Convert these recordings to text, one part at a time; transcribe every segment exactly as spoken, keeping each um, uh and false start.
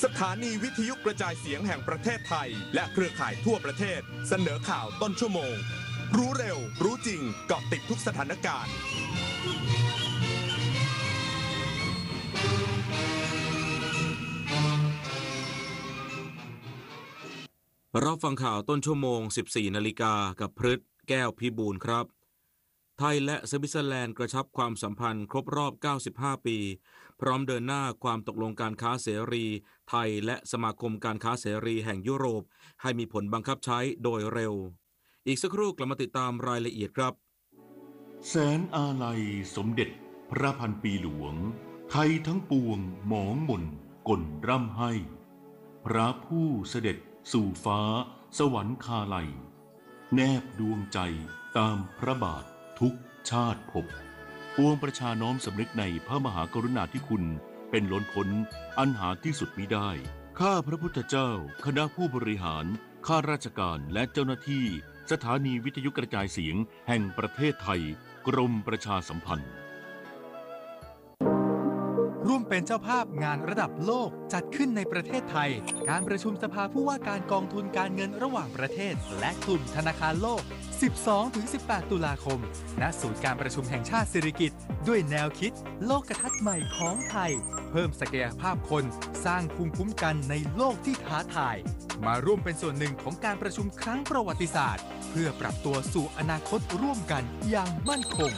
สถานีวิทยุกระจายเสียงแห่งประเทศไทยและเครือข่ายทั่วประเทศเสนอข่าวต้นชั่วโมงรู้เร็วรู้จริงเกาะติดทุกสถานการณ์เราฟังข่าวต้นชั่วโมง สิบสี่ นาฬิกากับพฤทธิ์แก้วพิบูลครับไทยและสวิตเซอร์แลนด์กระชับความสัมพันธ์ครบรอบเก้าสิบห้าปีพร้อมเดินหน้าความตกลงการค้าเสรีไทยและสมาคมการค้าเสรีแห่งยุโรปให้มีผลบังคับใช้โดยเร็วอีกสักครู่กลับมาติดตามรายละเอียดครับแสนอาลัยสมเด็จพระพันปีหลวงไทยทั้งปวงหมองหม่นก่นร่ำให้พระผู้เสด็จสู่ฟ้าสวรรคาลัยแนบดวงใจตามพระบาททุกชาติภพปวงประชาน้อมสำนึกในพระมหากรุณาธิคุณเป็นล้นพ้นอันหาที่สุดมิได้ข้าพระพุทธเจ้าคณะผู้บริหารข้าราชการและเจ้าหน้าที่สถานีวิทยุกระจายเสียงแห่งประเทศไทยกรมประชาสัมพันธ์ร่วมเป็นเจ้าภาพงานระดับโลกจัดขึ้นในประเทศไทยการประชุมสภาผู้ว่าการกองทุนการเงินระหว่างประเทศและกลุ่มธนาคารโลก สิบสองถึงสิบแปด ตุลาคมณศูนย์การประชุมแห่งชาติสิริกิติ์ด้วยแนวคิดโลกทัศน์ใหม่ของไทยเพิ่มศักยภาพคนสร้างภูมิคุ้มกันในโลกที่ท้าทายมาร่วมเป็นส่วนหนึ่งของการประชุมครั้งประวัติศาสตร์เพื่อปรับตัวสู่อนาคตร่วมกันอย่างมั่นคง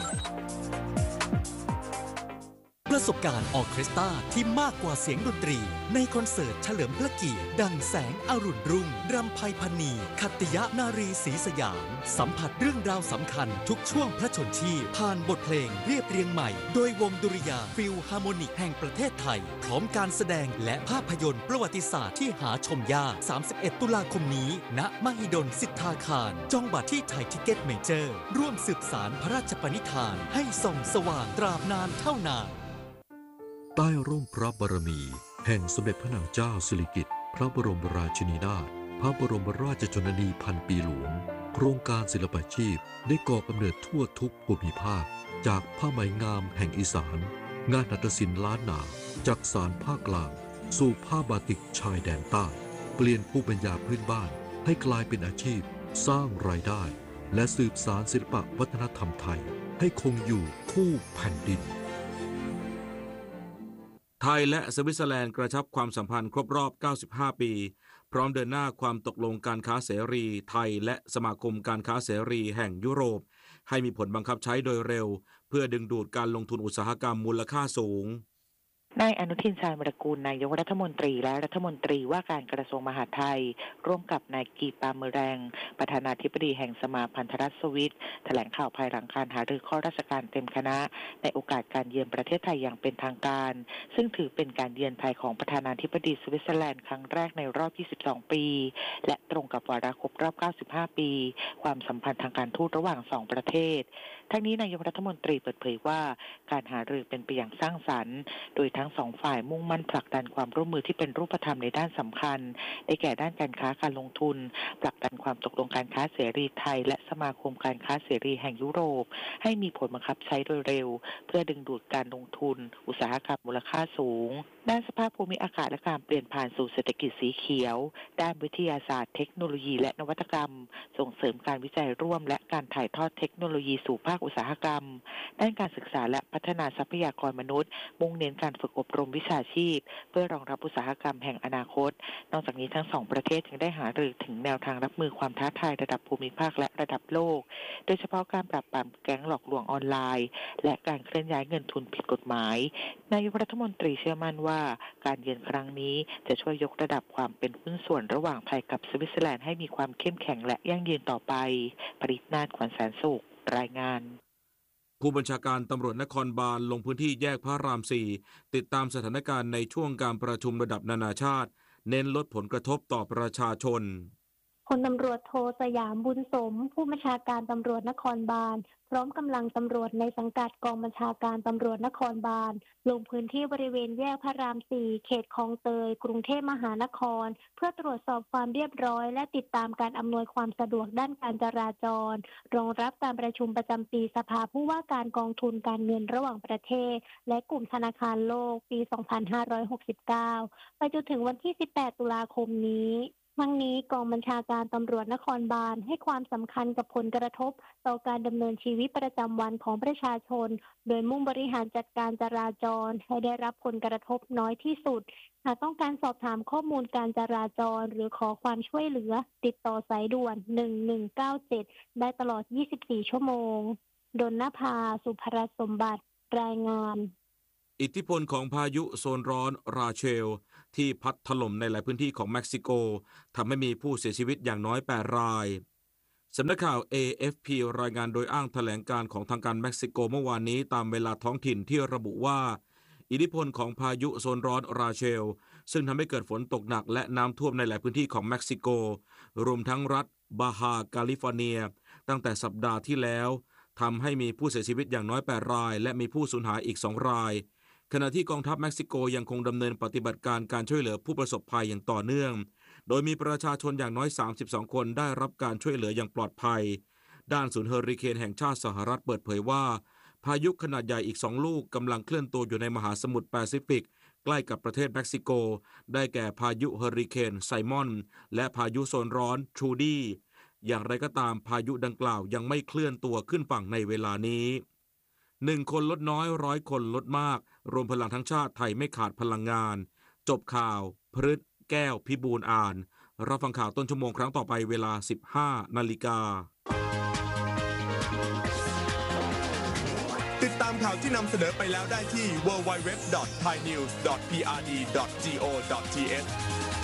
ประสบการณ์ออร์เคสตราที่มากกว่าเสียงดนตรีในคอนเสิร์ตเฉลิมพระเกียรติดังแสงอรุณรุ่งรำไพพรรณีขัตติยนารีศรีสยามสัมผัสเรื่องราวสำคัญทุกช่วงพระชนชีพผ่านบทเพลงเรียบเรียงใหม่โดยวงดุริยางค์ฟิลฮาร์โมนิกแห่งประเทศไทยพร้อมการแสดงและภาพยนตร์ประวัติศาสตร์ที่หาชมยากสามสิบเอ็ด ตุลาคมนี้ณมหิดลสิทธาคารจองบัตรที่ไทยทิเก็ตเมเจอร์ร่วมสืบสานพระราชปณิธานให้ส่องสว่างตราบนานเท่านานใต้ร่มพระบารมีแห่งสมเด็จพระนางเจ้าสิริกิติ์พระบรมราชินีนาถพระบรมราชชนนีพันปีหลวงโครงการศิลปาชีพได้ก่อกำเนิดทั่วทุกภูมิภาคจากผ้าไหมงามแห่งอีสานงานหัตถศิลป์ล้านนาจากสานภาคกลางสู่ผ้าบาติกชายแดนใต้เปลี่ยนภูมิปัญญาพื้นบ้านให้กลายเป็นอาชีพสร้างรายได้และสืบสานศิลปวัฒนธรรมไทยให้คงอยู่คู่แผ่นดินไทยและสวิตเซอร์แลนด์กระชับความสัมพันธ์ครบรอบเก้าสิบห้าปีพร้อมเดินหน้าความตกลงการค้าเสรีไทยและสมาคมการค้าเสรีแห่งยุโรปให้มีผลบังคับใช้โดยเร็วเพื่อดึงดูดการลงทุนอุตสาหกรรมมูลค่าสูงนายอนุทินชาญวิรากูลนายกรัฐมนตรีและรัฐมนตรีว่าการกระทรวงมหาดไทยร่วมกับนายกีปาเมอแรงประธานาธิบดีแห่งสมาพันธรัฐสวิสแถลงข่าวภายหลังการหารือข้อราชการเต็มคณะในโอกาสการเยือนประเทศไทยอย่างเป็นทางการซึ่งถือเป็นการเยือนไทยของประธานาธิบดีสวิตเซอร์แลนด์ครั้งแรกในรอบยี่สิบสองปีและตรงกับวาระครบรอบเก้าสิบห้าปีความสัมพันธ์ทางการทูตระหว่างสองประเทศทั้งนี้นายกรัฐมนตรีเปิดเผยว่าการหารือเป็นไปอย่างสร้างสรรค์โดยทั้งสองฝ่ายมุ่งมั่นผลักดันความร่วมมือที่เป็นรูปธรรมในด้านสำคัญได้แก่ด้านการค้าการลงทุนผลักดันความตกลงการค้าเสรีไทยและสมาคมการค้าเสรีแห่งยุโรปให้มีผลบังคับใช้โดยเร็วเพื่อดึงดูดการลงทุนอุตสาหกรรมมูลค่าสูงด้านสภาพภูมิอากาศและการเปลี่ยนผ่านสู่เศรษฐกิจสีเขียวด้านวิทยาศาสตร์เทคโนโลยีและนวัตกรรมส่งเสริมการวิจัยร่วมและการถ่ายทอดเทคโนโลยีสู่ภาคอุตสาหกรรมด้านการศึกษาและพัฒนาทรัพยากรมนุษย์มุ่งเน้นการฝึกอบรมวิชาชีพเพื่อรองรับอุตสาหกรรมแห่งอนาคตนอกจากนี้ทั้งสองประเทศยังได้หารือถึงแนวทางรับมือความท้าทายระดับภูมิภาคและระดับโลกโดยเฉพาะการปราบปรามแก๊งหลอกลวงออนไลน์และการเคลื่อนย้ายเงินทุนผิดกฎหมายนายกรัฐมนตรีเชื่อมั่นว่าการเยือนครั้งนี้จะช่วยยกระดับความเป็นหุ้นส่วนระหว่างไทยกับสวิตเซอร์แลนด์ให้มีความเข้มแข็งและยั่งยืนต่อไปปริศนาถ ขวัญแสนสุขรายงานผู้บัญชาการตำรวจนครบาลลงพื้นที่แยกพระรามสี่ติดตามสถานการณ์ในช่วงการประชุมระดับนานาชาติเน้นลดผลกระทบต่อประชาชนพลตำรวจโทสยามบุญสมผู้บัญชาการตำรวจนครบาลพร้อมกำลังตำรวจในสังกัดกองบัญชาการตำรวจนครบาลลงพื้นที่บริเวณแยกพระรามสี่เขตคลองเตยกรุงเทพมหานครเพื่อตรวจสอบความเรียบร้อยและติดตามการอำนวยความสะดวกด้านการจราจรรองรับการประชุมประจำปีสภาผู้ว่าการกองทุนการเงินระหว่างประเทศและกลุ่มธนาคารโลกปี สองพันห้าร้อยหกสิบเก้า ไปจนถึงวันที่ สิบแปด ตุลาคมนี้ทั้งนี้กองบัญชาการตำรวจนครบาลให้ความสำคัญกับผลกระทบต่อการดำเนินชีวิตประจำวันของประชาชนโดยมุ่งบริหารจัดการจราจรให้ได้รับผลกระทบน้อยที่สุดหากต้องการสอบถามข้อมูลการจราจรหรือขอความช่วยเหลือติดต่อสายด่วนหนึ่งหนึ่งเก้าเจ็ดได้ตลอดยี่สิบสี่ชั่วโมงดลนภาสุภรสมบัติรายงานอิทธิพลของพายุโซนร้อนราเชลที่พัดถล่มในหลายพื้นที่ของเม็กซิโกทำให้มีผู้เสียชีวิตอย่างน้อยแปดรายสำนักข่าว เอ เอฟ พี รายงานโดยอ้างแถลงการของทางการเม็กซิโกเมื่อวานนี้ตามเวลาท้องถิ่นที่ระบุว่าอิทธิพลของพายุโซนร้อนราเชลซึ่งทำให้เกิดฝนตกหนักและน้ำท่วมในหลายพื้นที่ของเม็กซิโกรวมทั้งรัฐบาฮาแคลิฟอร์เนียตั้งแต่สัปดาห์ที่แล้วทำให้มีผู้เสียชีวิตอย่างน้อยแปดรายและมีผู้สูญหายอีกสองรายขณะที่กองทัพเม็กซิโกยังคงดำเนินปฏิบัติการการช่วยเหลือผู้ประสบภัยอย่างต่อเนื่องโดยมีประชาชนอย่างน้อยสามสิบสองคนได้รับการช่วยเหลืออย่างปลอดภัยด้านศูนย์เฮอริเคนแห่งชาติสหรัฐเปิดเผยว่าพายุขนาดใหญ่อีกสองลูกกำลังเคลื่อนตัวอยู่ในมหาสมุทรแปซิฟิกใกล้กับประเทศเม็กซิโกได้แก่พายุเฮอริเคนไซมอนและพายุโซนร้อนทรูดี้อย่างไรก็ตามพายุดังกล่าวยังไม่เคลื่อนตัวขึ้นฝั่งในเวลานี้หนึ่งคนลดน้อยร้อยคนลดมากรวมพลังทั้งชาติไทยไม่ขาดพลังงานจบข่าวพฤษแก้วพิบูลอ่านรับฟังข่าวต้นชั่วโมงครั้งต่อไปเวลา สิบห้านาฬิกาติดตามข่าวที่นำเสนอไปแล้วได้ที่ ดับเบิลยู ดับเบิลยู ดับเบิลยู ดอท ไทยนิวส์ ดอท พี อาร์ ดี ดอท จี โอ ดอท ที เอช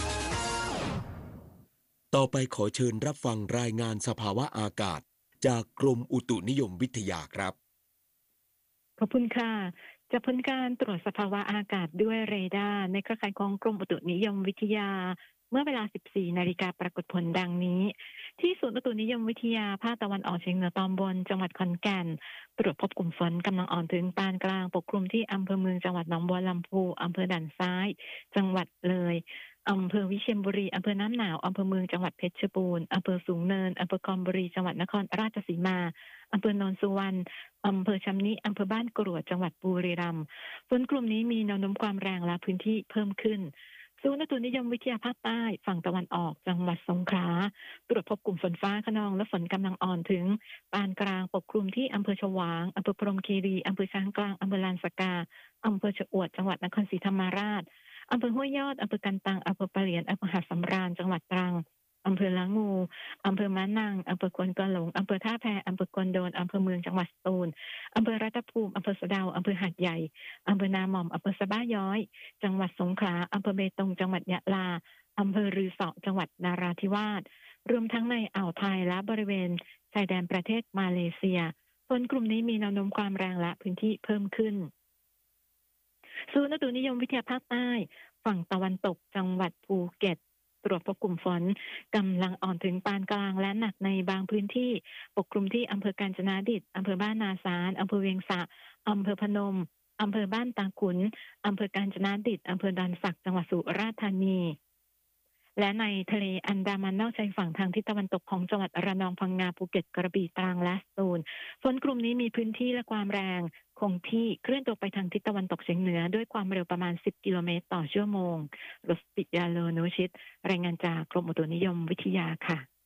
ต่อไปขอเชิญรับฟังรายงานสภาวะอากาศจากกรมอุตุนิยมวิทยาครับขอบคุณค่ะจากผลการตรวจสภาวะอากาศด้วยเรดาร์ในเครือข่ายของกรมอุตุนิยมวิทยาเมื่อเวลา สิบสี่นาฬิกาปรากฏผลดังนี้ที่ศูนย์อุตุนิยมวิทยาภาคตะวันออกเฉียงเหนือตอนบนจังหวัดขอนแก่นตรวจพบกลุ่มฝนกำลังอ่อนถึงปานกลางปกคลุมที่อำเภอเมืองจังหวัดหนองบัวลำพูอำเภอด่านซ้ายจังหวัดเลยอำเภอวิเชียรบุรีอำเภอน้ำหนาวอำเภอเมืองจังหวัดเพชรบูรณ์อำเภอสูงเนินอำเภอคอมบุรีจังหวัดนครราชสีมาอำเภอโนนสุวรรณอำเภอชำนิอำเภอบ้านกรวดจังหวัดบุรีรัมย์ฝนกลุ่มนี้มีแนวโน้มความแรงและพื้นที่เพิ่มขึ้นศูนย์อุตุนิยมวิทยาภาคใต้ฝั่งตะวันออกจังหวัดสงขลาตรวจพบกลุ่มฝนฟ้าคะนองและฝนกำลังอ่อนถึงปานกลางปกคลุมที่อำเภอฉวางอำเภอพรหมคีรีอำเภอช้างกลางอำเภอลานสกาอำเภอชะอวดจังหวัดนครศรีธรรมราชอำเภอห้วยยอดอำเภอกันตังอำเภอปะเหลียนอำเภอหาดสำราญจังหวัดตรังอำเภอละงูอำเภอม้านังอำเภอควนกะหลงอำเภอท่าแพอำเภอกวนโดนอำเภอเมืองจังหวัดสตูลอำเภอรัตภูมิอำเภอสะเดาอำเภอหาดใหญ่อำเภอนาหม่อมอำเภอสะบ้าย้อยจังหวัดสงขลาอำเภอเบตงจังหวัดยะลาอำเภอรือเสาะจังหวัดนาราธิวาสรวมทั้งในอ่าวไทยและบริเวณชายแดนประเทศมาเลเซียฝนกลุ่มนี้มีแนวโน้มความแรงและพื้นที่เพิ่มขึ้นศูนย์อุตุนิยมวิทยาภาคใต้ฝั่งตะวันตกจังหวัดภูเก็ตตรวจพบกลุ่มฝนกำลังอ่อนถึงปานกลางและหนักในบางพื้นที่ปกคลุมที่อำเภอกาญจนาดิษฐ์อำเภอบ้านนาสารอำเภอเวียงสะอำเภอพนมอำเภอบ้านตาขุนอำเภอกาญจนาดิษฐ์อำเภอดอนสักจังหวัดสุราษฎร์ธานีและในทะเลอันดามันนอกชายฝั่งทางทิศตะวันตกของจังหวัดระนองพังงาภูเก็ตกระบี่ตรังและสตูลฝนกลุ่มนี้มีพื้นที่และความแรงคงที่เคลื่อนตัวไปทางทิศตะวันตกเฉียงเหนือด้วยความเร็วประมาณสิบกิโลเมตรต่อชั่วโมงรสปิยาโลโนชิตรายงานจากกรมอุตุนิยมวิทยาค่ะ